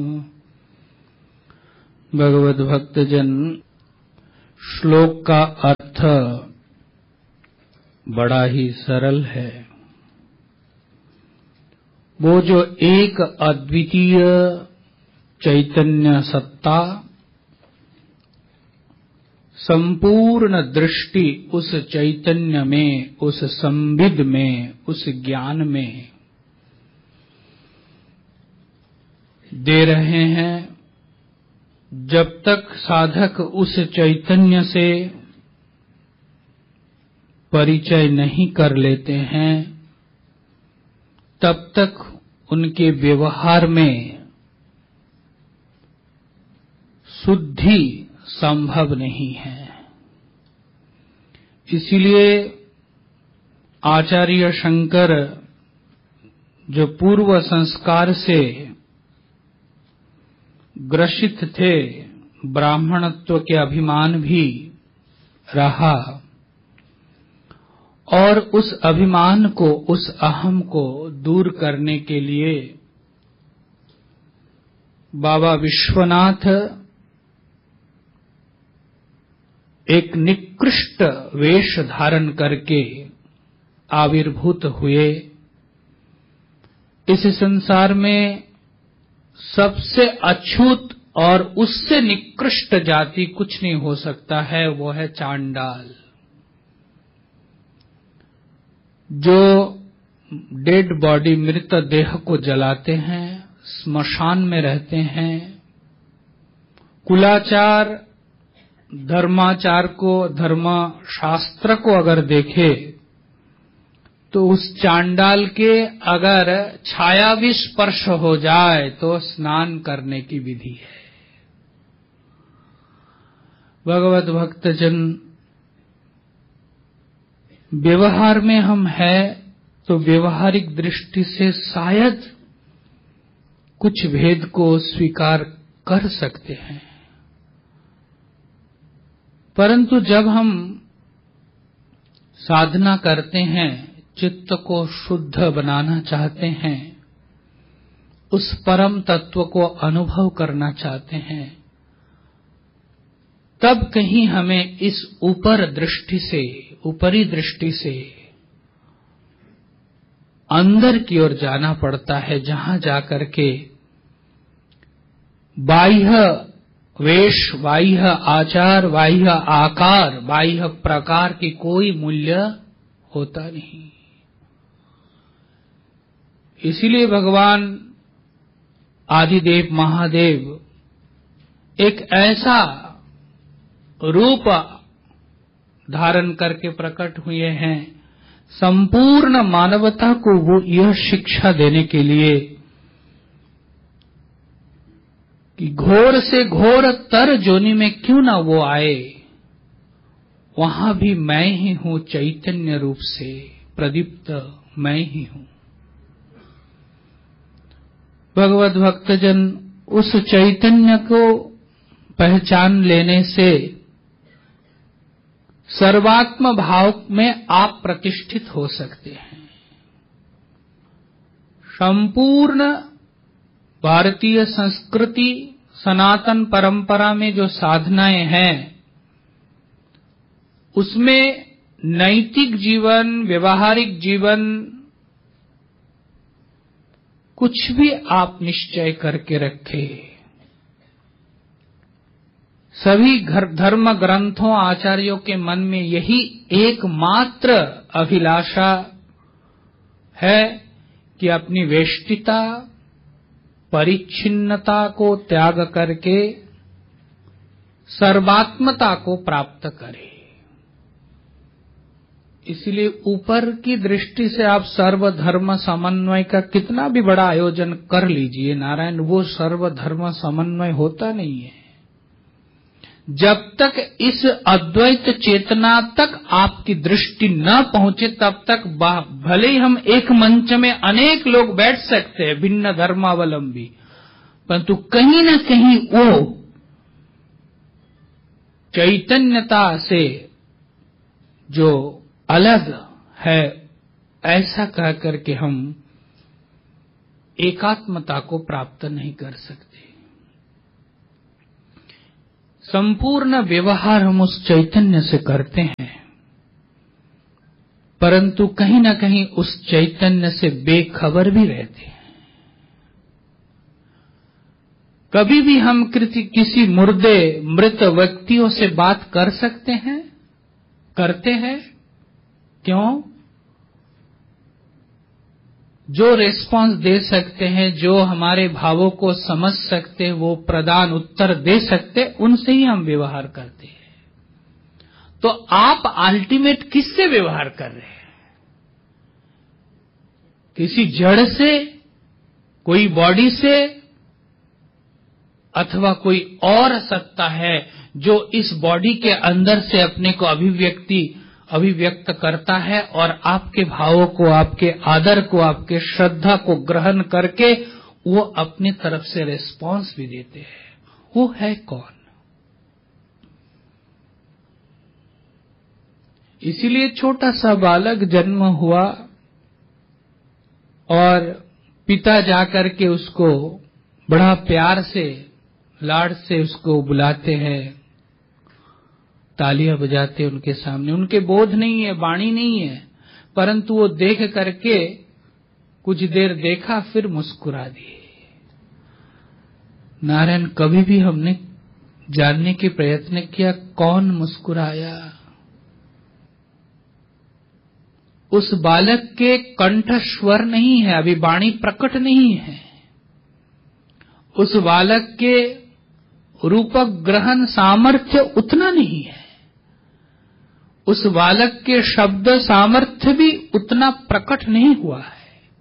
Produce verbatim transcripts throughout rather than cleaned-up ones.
भगवत भक्तजन, श्लोक का अर्थ बड़ा ही सरल है। वो जो एक अद्वितीय चैतन्य सत्ता, संपूर्ण दृष्टि उस चैतन्य में, उस संविद में, उस ज्ञान में दे रहे हैं। जब तक साधक उस चैतन्य से परिचय नहीं कर लेते हैं, तब तक उनके व्यवहार में शुद्धि संभव नहीं है। इसलिए आचार्य शंकर जो पूर्व संस्कार से ग्रसित थे, ब्राह्मणत्व के अभिमान भी रहा, और उस अभिमान को, उस अहम को दूर करने के लिए बाबा विश्वनाथ एक निकृष्ट वेश धारण करके आविर्भूत हुए। इस संसार में सबसे अछूत और उससे निकृष्ट जाति कुछ नहीं हो सकता है, वो है चांडाल, जो डेड बॉडी, मृत देह को जलाते हैं, स्मशान में रहते हैं। कुलाचार, धर्माचार को, धर्म शास्त्र को अगर देखे तो उस चांडाल के अगर छाया भी स्पर्श हो जाए तो स्नान करने की विधि है। भगवत भक्तजन, व्यवहार में हम हैं तो व्यवहारिक दृष्टि से शायद कुछ भेद को स्वीकार कर सकते हैं, परंतु जब हम साधना करते हैं, चित्त को शुद्ध बनाना चाहते हैं, उस परम तत्व को अनुभव करना चाहते हैं, तब कहीं हमें इस ऊपर दृष्टि से, ऊपरी दृष्टि से अंदर की ओर जाना पड़ता है, जहां जाकर के बाह्य वेश, बाह्य आचार, बाह्य आकार, बाह्य प्रकार की कोई मूल्य होता नहीं। इसीलिए भगवान आदिदेव महादेव एक ऐसा रूप धारण करके प्रकट हुए हैं, संपूर्ण मानवता को वो यह शिक्षा देने के लिए कि घोर से घोर तर जोनि में क्यों ना वो आए, वहां भी मैं ही हूं, चैतन्य रूप से प्रदीप्त मैं ही हूं। भगवत भक्तजन, उस चैतन्य को पहचान लेने से सर्वात्म भाव में आप प्रतिष्ठित हो सकते हैं। संपूर्ण भारतीय संस्कृति, सनातन परंपरा में जो साधनाएं हैं, उसमें नैतिक जीवन, व्यवहारिक जीवन, कुछ भी आप निश्चय करके रखे, सभी धर्म ग्रंथों, आचार्यों के मन में यही एकमात्र अभिलाषा है कि अपनी वेष्टिता, परिच्छिन्नता को त्याग करके सर्वात्मता को प्राप्त करें। इसलिए ऊपर की दृष्टि से आप सर्वधर्म समन्वय का कितना भी बड़ा आयोजन कर लीजिए नारायण, वो सर्वधर्म समन्वय होता नहीं है। जब तक इस अद्वैत चेतना तक आपकी दृष्टि न पहुंचे, तब तक भले ही हम एक मंच में अनेक लोग बैठ सकते हैं, भिन्न धर्मावलंबी, परंतु कहीं न कहीं वो चैतन्यता से जो अलग है, ऐसा कह करके हम एकात्मता को प्राप्त नहीं कर सकते। संपूर्ण व्यवहार हम उस चैतन्य से करते हैं, परंतु कहीं न कहीं उस चैतन्य से बेखबर भी रहते हैं। कभी भी हम किसी मुर्दे मृत व्यक्तियों से बात कर सकते हैं, करते हैं? क्यों? जो रिस्पांस दे सकते हैं, जो हमारे भावों को समझ सकते हैं, वो प्रदान उत्तर दे सकते, उनसे ही हम व्यवहार करते हैं। तो आप अल्टीमेट किससे व्यवहार कर रहे हैं? किसी जड़ से, कोई बॉडी से, अथवा कोई और सत्ता है जो इस बॉडी के अंदर से अपने को अभिव्यक्ति अभिव्यक्त करता है और आपके भावों को, आपके आदर को, आपके श्रद्धा को ग्रहण करके वो अपनी तरफ से रिस्पांस भी देते हैं। वो है कौन? इसीलिए छोटा सा बालक जन्म हुआ और पिता जाकर के उसको बड़ा प्यार से, लाड से उसको बुलाते हैं, तालियां बजाते उनके सामने। उनके बोध नहीं है, वाणी नहीं है, परंतु वो देख करके कुछ देर देखा, फिर मुस्कुरा दिए। नारायण, कभी भी हमने जानने के प्रयत्न किया कौन मुस्कुराया? उस बालक के कंठ स्वर नहीं है, अभी वाणी प्रकट नहीं है। उस बालक के रूपक ग्रहण सामर्थ्य उतना नहीं है। उस बालक के शब्द सामर्थ्य भी उतना प्रकट नहीं हुआ है।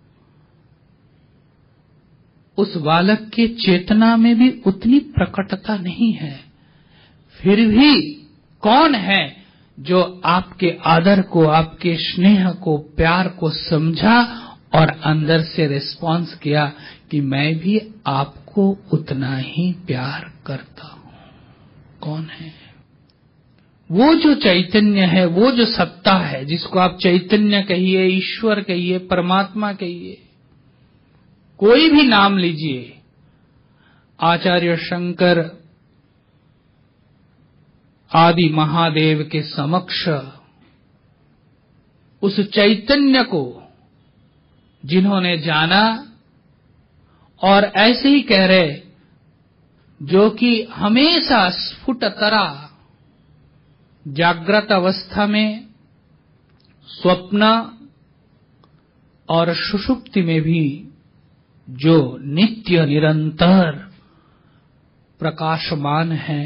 उस बालक के चेतना में भी उतनी प्रकटता नहीं है। फिर भी कौन है जो आपके आदर को, आपके स्नेह को, प्यार को समझा और अंदर से रिस्पांस किया कि मैं भी आपको उतना ही प्यार करता हूं? कौन है? वो जो चैतन्य है, वो जो सत्ता है, जिसको आप चैतन्य कहिए, ईश्वर कहिए, परमात्मा कहिए, कोई भी नाम लीजिए। आचार्य शंकर आदि महादेव के समक्ष उस चैतन्य को जिन्होंने जाना और ऐसे ही कह रहे, जो कि हमेशा स्फुट तरह जागृत अवस्था में, स्वप्न और सुषुप्ति में भी जो नित्य निरंतर प्रकाशमान है,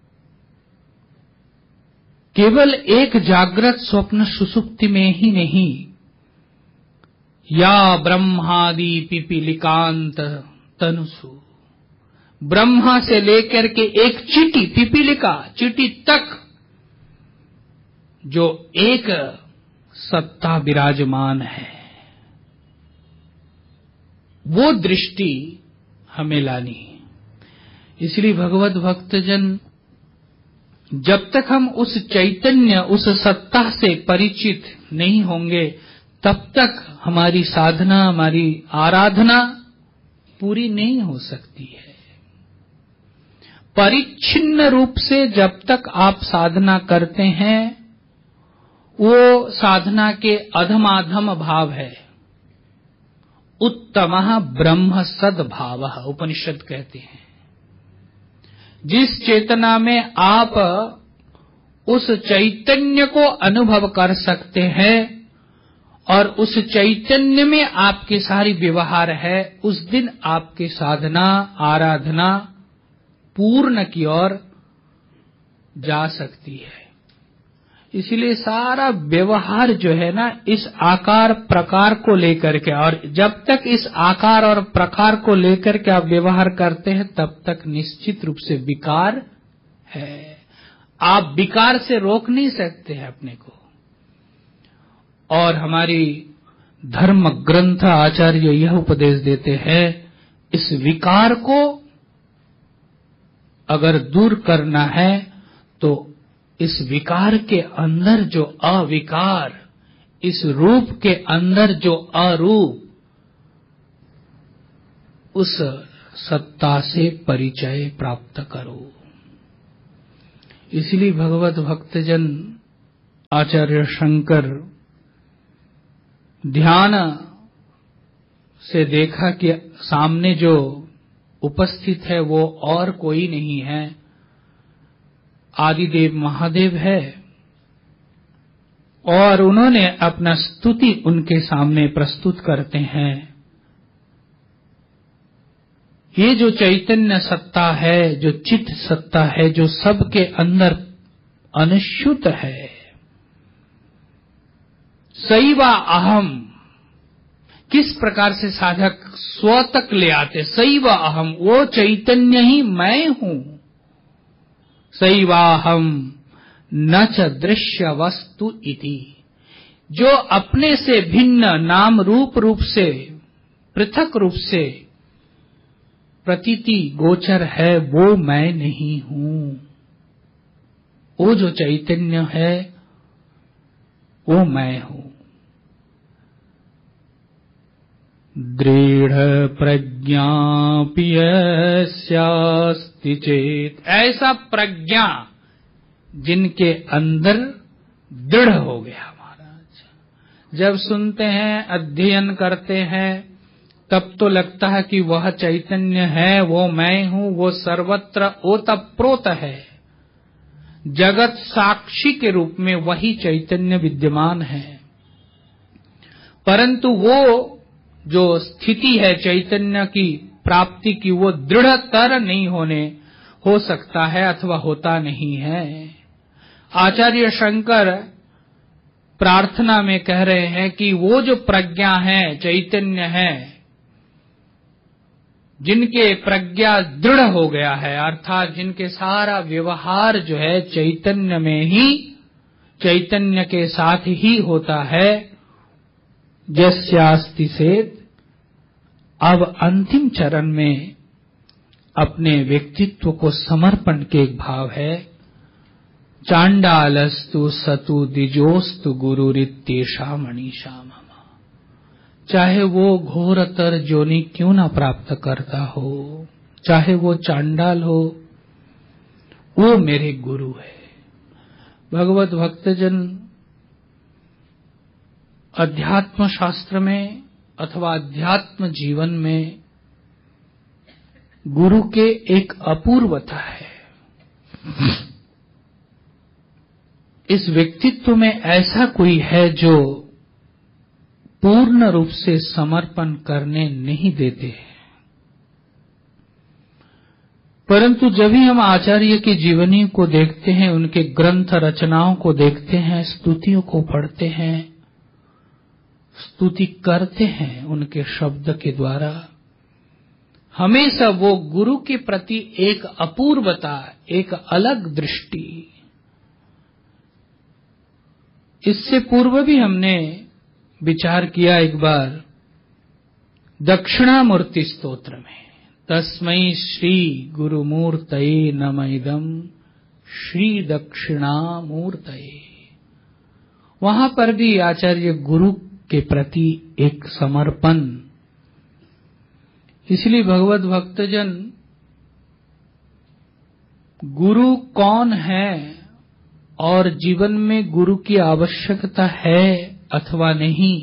केवल एक जागृत स्वप्न सुषुप्ति में ही नहीं, या ब्रह्मादि पिपीलिकांत तनुसु, ब्रह्मा से लेकर के एक चीटी, पिपीलिका चीटी तक जो एक सत्ता विराजमान है, वो दृष्टि हमें लानी है। इसलिए भगवत भक्तजन, जब तक हम उस चैतन्य, उस सत्ता से परिचित नहीं होंगे, तब तक हमारी साधना, हमारी आराधना पूरी नहीं हो सकती है। परिच्छिन्न रूप से जब तक आप साधना करते हैं, वो साधना के अधमाधम भाव है। उत्तमः ब्रह्म सद्भावः, उपनिषद कहते हैं। जिस चेतना में आप उस चैतन्य को अनुभव कर सकते हैं और उस चैतन्य में आपके सारी व्यवहार है, उस दिन आपकी साधना, आराधना पूर्ण की ओर जा सकती है। इसलिए सारा व्यवहार जो है ना, इस आकार प्रकार को लेकर के, और जब तक इस आकार और प्रकार को लेकर के आप व्यवहार करते हैं, तब तक निश्चित रूप से विकार है। आप विकार से रोक नहीं सकते हैं अपने को। और हमारी धर्म ग्रंथ आचार्य यह उपदेश देते हैं, इस विकार को अगर दूर करना है तो इस विकार के अंदर जो अविकार, इस रूप के अंदर जो अरूप, उस सत्ता से परिचय प्राप्त करो। इसलिए भगवत भक्तजन आचार्य शंकर ध्यान से देखा कि सामने जो उपस्थित है वो और कोई नहीं है, आदिदेव महादेव है, और उन्होंने अपना स्तुति उनके सामने प्रस्तुत करते हैं। ये जो चैतन्य सत्ता है, जो चित्त सत्ता है, जो सबके अंदर अनुष्युत है, सैवा अहम, किस प्रकार से साधक स्व तक ले आते, सैवा अहम, वो चैतन्य ही मैं हूं। सैवाहम न च दृश्य वस्तु इति, जो अपने से भिन्न नाम रूप रूप से पृथक रूप से प्रतीति गोचर है, वो मैं नहीं हूं। वो जो चैतन्य है वो मैं हूं। दृढ़ प्रज्ञापि यस्यास्ति चेत, ऐसा प्रज्ञा जिनके अंदर दृढ़ हो गया। महाराज जब सुनते हैं, अध्ययन करते हैं, तब तो लगता है कि वह चैतन्य है, वो मैं हूं, वो सर्वत्र ओतप्रोत है, जगत साक्षी के रूप में वही चैतन्य विद्यमान है। परंतु वो जो स्थिति है चैतन्य की प्राप्ति की, वो दृढ़तर नहीं होने हो सकता है अथवा होता नहीं है। आचार्य शंकर प्रार्थना में कह रहे हैं कि वो जो प्रज्ञा है, चैतन्य है, जिनके प्रज्ञा दृढ़ हो गया है, अर्थात जिनके सारा व्यवहार जो है चैतन्य में ही, चैतन्य के साथ ही होता है, जस्यास्ति से अब अंतिम चरण में अपने व्यक्तित्व को समर्पण के एक भाव है। चांडालस्तु सतु द्विजोस्तु गुरुरित्येषा मनीषा मम, चाहे वो घोरतर जोनि क्यों ना प्राप्त करता हो, चाहे वो चांडाल हो, वो मेरे गुरु है। भगवत भक्तजन अध्यात्म शास्त्र में अथवा अध्यात्म जीवन में गुरु के एक अपूर्वता है। इस व्यक्तित्व में ऐसा कोई है जो पूर्ण रूप से समर्पण करने नहीं देते हैं। परंतु जब ही हम आचार्य की जीवनी को देखते हैं, उनके ग्रंथ रचनाओं को देखते हैं, स्तुतियों को पढ़ते हैं, स्तुति करते हैं उनके शब्द के द्वारा, हमेशा वो गुरु के प्रति एक अपूर्वता, एक अलग दृष्टि। इससे पूर्व भी हमने विचार किया एक बार दक्षिणामूर्ति स्तोत्र में, तस्मै श्री गुरुमूर्तये नमः इदं श्री दक्षिणामूर्तये। वहां पर भी आचार्य गुरु के प्रति एक समर्पण। इसलिए भगवत भक्तजन, गुरु कौन है और जीवन में गुरु की आवश्यकता है अथवा नहीं,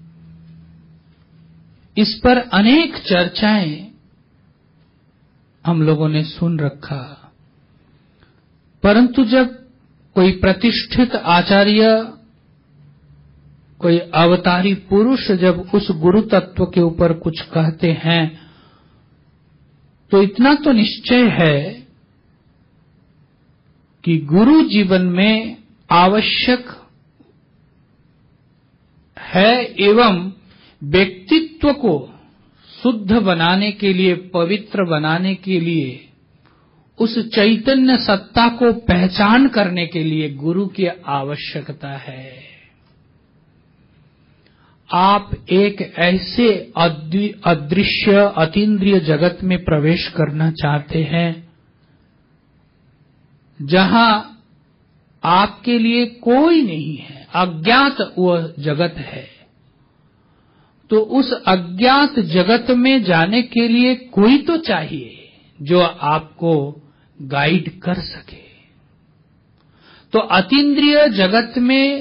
इस पर अनेक चर्चाएं हम लोगों ने सुन रखा। परंतु जब कोई प्रतिष्ठित आचार्य, कोई अवतारी पुरुष जब उस गुरु तत्व के ऊपर कुछ कहते हैं, तो इतना तो निश्चय है कि गुरु जीवन में आवश्यक है एवं व्यक्तित्व को शुद्ध बनाने के लिए, पवित्र बनाने के लिए, उस चैतन्य सत्ता को पहचान करने के लिए गुरु की आवश्यकता है। आप एक ऐसे अदृश्य अतीन्द्रिय जगत में प्रवेश करना चाहते हैं जहां आपके लिए कोई नहीं है, अज्ञात वह जगत है। तो उस अज्ञात जगत में जाने के लिए कोई तो चाहिए जो आपको गाइड कर सके। तो अतीन्द्रिय जगत में